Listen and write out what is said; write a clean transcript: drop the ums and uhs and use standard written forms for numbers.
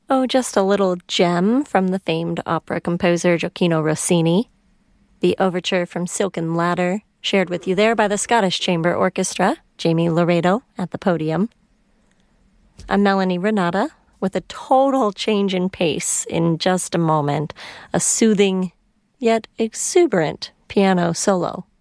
Oh, just a little gem from the famed opera composer Gioacchino Rossini. The overture from Silken Ladder, shared with you there by the Scottish Chamber Orchestra, Jamie Laredo at the podium. A Melanie Renata with a total change in pace in just a moment, a soothing yet exuberant piano solo.